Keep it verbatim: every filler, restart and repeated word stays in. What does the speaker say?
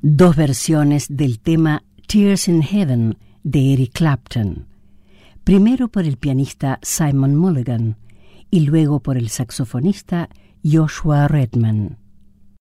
Dos versiones del tema Tears in Heaven de Eric Clapton, primero por el pianista Simon Mulligan y luego por el saxofonista Joshua Redman.